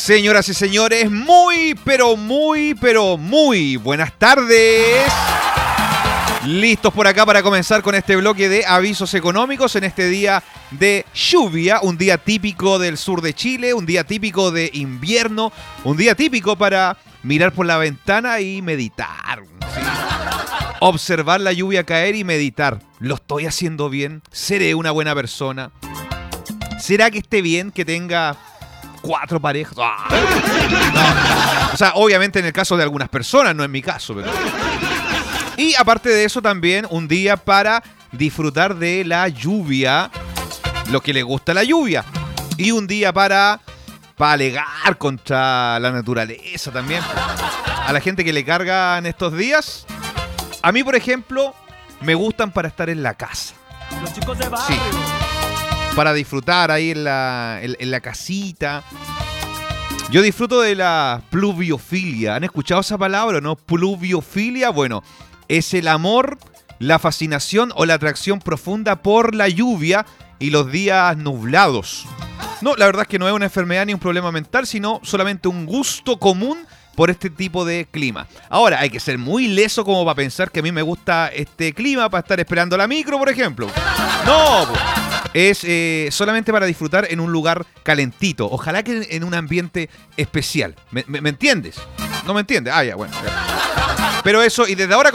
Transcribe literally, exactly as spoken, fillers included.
Señoras y señores, muy, pero muy, pero muy buenas tardes. Listos por acá para comenzar con este bloque de avisos económicos en este día de lluvia, un día típico del sur de Chile, un día típico de invierno, un día típico para mirar por la ventana y meditar. ¿Sí? Observar la lluvia caer y meditar. ¿Lo estoy haciendo bien? ¿Seré una buena persona? ¿Será que esté bien que tenga cuatro parejas? ¡Ah! No. O sea, obviamente en el caso de algunas personas, no en mi caso. Pero... Y aparte de eso también un día para disfrutar de la lluvia, lo que le gusta la lluvia. Y un día para, para alegar contra la naturaleza también. A la gente que le cargan estos días. A mí, por ejemplo, me gustan para estar en la casa. Los chicos de barrio. Sí. Para disfrutar ahí en la, en, en la casita. Yo disfruto de la pluviofilia. ¿Han escuchado esa palabra o no? Pluviofilia, bueno, es el amor, la fascinación o la atracción profunda por la lluvia y los días nublados. No, la verdad es que no es una enfermedad ni un problema mental, sino solamente un gusto común por este tipo de clima. Ahora, hay que ser muy leso como para pensar que a mí me gusta este clima para estar esperando la micro, por ejemplo. No, pues. Es eh, solamente para disfrutar en un lugar calentito. Ojalá que en un ambiente especial. ¿Me, me, ¿me entiendes? ¿No me entiendes? Ah, ya, bueno. Ya. Pero eso, y desde ahora